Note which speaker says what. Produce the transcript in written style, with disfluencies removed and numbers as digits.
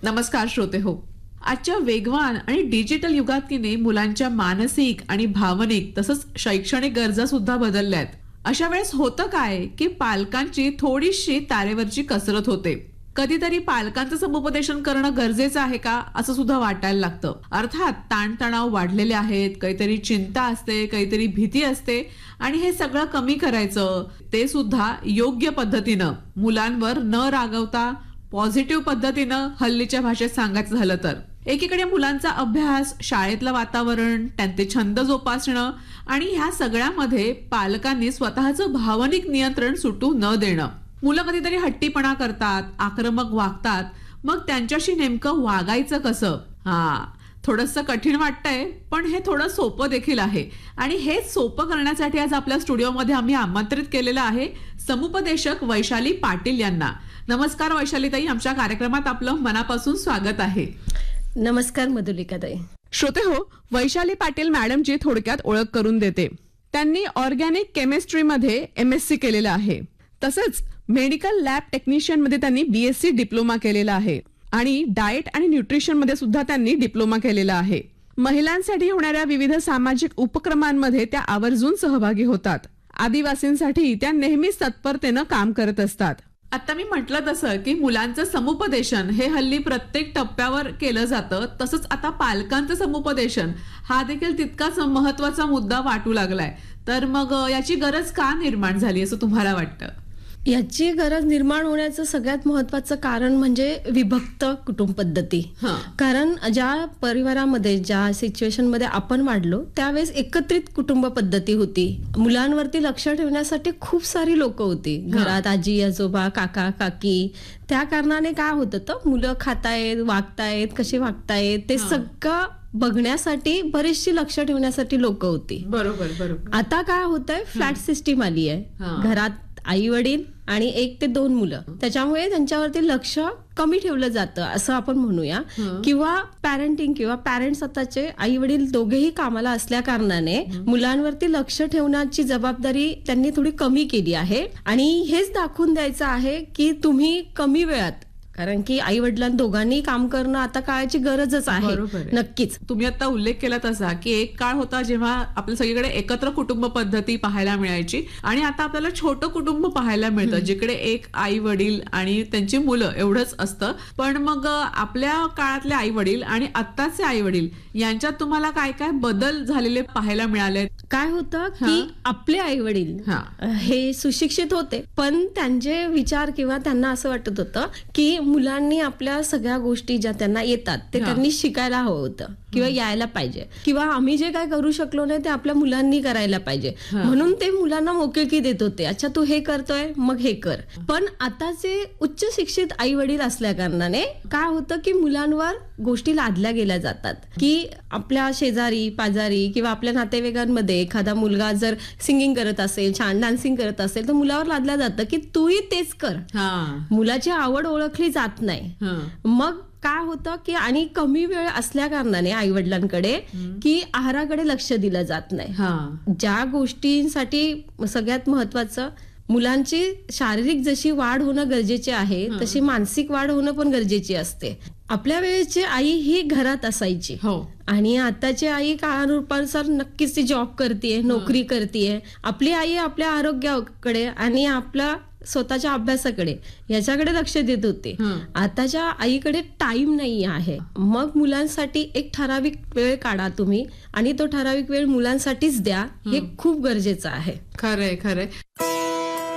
Speaker 1: नमस्कार श्रोते हो. आजच्या वेगवान आणि डिजिटल युगात की नाही मुलांच्या मानसिक आणि भावनिक तसंच शैक्षणिक गरजा सुद्धा बदलल्यात. अशा वेळेस होतं काय की पालकांची थोडीशी तारेवरची कसरत होते. कधीतरी पालकांचं समुपदेशन करणं गरजेचं आहे का असं सुद्धा वाटायला लागतं. अर्थात ताणतणाव वाढलेले आहेत, काहीतरी चिंता असते, काहीतरी भीती असते आणि हे सगळं कमी करायचं ते सुद्धा योग्य पद्धतीनं, मुलांवर न रागवता पॉझिटिव्ह पद्धतीनं हल्लीच्या भाषेत सांगायचं झालं तर. एकीकडे मुलांचा अभ्यास, शाळेतलं वातावरण, त्यांचे छंद जोपासणं आणि ह्या सगळ्यामध्ये पालकांनी स्वतःचं भावनिक नियंत्रण सुटू न देणं. मुलं कधीतरी हट्टीपणा करतात, आक्रमक वागतात, मग त्यांच्याशी नेमकं वागायचं कसं? थोडंसं कठीण वाटतंय, पण हे थोडं सोपं देखील आहे. आणि हे सोपं करण्यासाठी आज आपल्या स्टुडिओमध्ये आम्ही आमंत्रित केलेलं आहे समुपदेशक वैशाली पाटील यांना. नमस्कार वैशालीताई, आमच्या कार्यक्रमात आपलं मनापासून स्वागत आहे.
Speaker 2: नमस्कार मधुलिकाताई.
Speaker 1: श्रोते हो, वैशाली पाटील मॅडमची थोडक्यात ओळख करून देते. त्यांनी ऑर्गॅनिक केमिस्ट्रीमध्ये MSc केलेलं आहे. तसंच मेडिकल लॅब टेक्निशियन मध्ये त्यांनी BSc डिप्लोमा केलेला आहे आणि डाएट आणि न्यूट्रिशन मध्ये सुद्धा त्यांनी डिप्लोमा केलेला आहे. महिलांसाठी होणाऱ्या विविध सामाजिक उपक्रमांमध्ये त्या आवर्जून सहभागी होतात. आदिवासींसाठी त्या नेहमीच तत्परतेनं काम करत असतात. आता मी म्हटलं तसं की मुलांचं समुपदेशन हे हल्ली प्रत्येक टप्प्यावर केलं जातं, तसंच आता पालकांचं समुपदेशन हा देखील तितकाच महत्वाचा मुद्दा वाटू लागलाय. तर मग याची गरज का निर्माण झाली असं तुम्हाला वाटतं?
Speaker 2: याची गरज निर्माण होण्याचं सगळ्यात महत्वाचं कारण म्हणजे विभक्त कुटुंब पद्धती. कारण ज्या परिवारामध्ये, ज्या सिच्युएशन मध्ये आपण वाढलो त्यावेळेस एकत्रित कुटुंब पद्धती होती. मुलांवरती लक्ष ठेवण्यासाठी खूप सारी लोक होती घरात, आजी आजोबा, काका काकी. त्या कारणाने काय होतं तर मुलं खातायत, वागतायत, कसे वागतायत ते सगळं बघण्यासाठी बरेचशी लक्ष ठेवण्यासाठी लोक होती.
Speaker 1: बरोबर बरोबर.
Speaker 2: आता काय होतंय, फ्लॅट सिस्टीम आली आहे. घरात आई वडील आणि 1 ते 2 मुलं, त्याच्यामुळे त्यांच्यावरती लक्ष कमी ठेवलं जातं असं आपण म्हणूया. किंवा पॅरेंटिंग किंवा पॅरेंट्स स्वतःचे आई वडील दोघेही कामाला असल्या कारणाने मुलांवरती लक्ष ठेवण्याची जबाबदारी त्यांनी थोडी कमी केली आहे. आणि हेच दाखवून द्यायचं आहे की तुम्ही कमी वेळात, कारण की आई वडिलांना दोघांनी काम करणं आता काळाची गरजच आहे. नक्कीच.
Speaker 1: तुम्ही आता उल्लेख केला तसा की एक काळ होता जेव्हा आपल्या सगळीकडे एकत्र कुटुंब पद्धती पाहायला मिळायची आणि आता आपल्याला छोटं कुटुंब पाहायला मिळतं जिकडे एक आई वडील आणि त्यांची मुलं एवढंच असतं. पण मग आपल्या काळातले आई वडील आणि आत्ताचे आई वडील यांच्यात तुम्हाला काय काय बदल झालेले पाहायला मिळाले?
Speaker 2: काय होतं की आपले आई वडील हे सुशिक्षित होते, पण त्यांचे विचार किंवा त्यांना असं वाटत होतं की मुलांनी आपल्या सगळ्या गोष्टी ज्या त्यांना येतात ते त्यांनी शिकायला हवं होतं किंवा यायला पाहिजे, किंवा आम्ही जे काय करू शकलो नाही ते आपल्या मुलांनी करायला पाहिजे, म्हणून ते मुलांना मोकळीकी देत होते. अच्छा तू हे करतोय मग हे कर. पण आताचे उच्च शिक्षित आई वडील असल्या कारणाने काय होतं की मुलांवर गोष्टी लादल्या गेल्या जातात. की आपल्या शेजारी पाजारी किंवा आपल्या नातेवाईकांमध्ये एखादा मुलगा जर सिंगिंग करत असेल, छान डान्सिंग करत असेल तर मुलावर लादलं जातं की तूही तेच कर. मुलाची आवड ओळखली जात नाही. मग काय होतं की आणि कमी वेळ असल्या कारणाने आई वडिलांकडे की आहाराकडे लक्ष दिलं जात नाही. ज्या गोष्टींसाठी सगळ्यात महत्वाचं, मुलांची शारीरिक जशी वाढ होणं गरजेचे आहे तशी मानसिक वाढ होणं पण गरजेची असते. आपल्या वेळेची आई ही घरात असायची आणि आताची आई काळानुसार नक्कीच ती जॉब करतेय, नोकरी करतेय. आपली आई आपल्या आरोग्याकडे आणि आपल्या स्वतःच्या अभ्यासाकडे याच्याकडे लक्ष देत होते. आताच्या आईकडे टाइम नाही आहे. मग मुलांसाठी एक ठराविक वेळ काढा तुम्ही आणि तो ठराविक वेळ मुलांसाठीच द्या, हे खूप गरजेचं आहे.
Speaker 1: खरंय खरंय.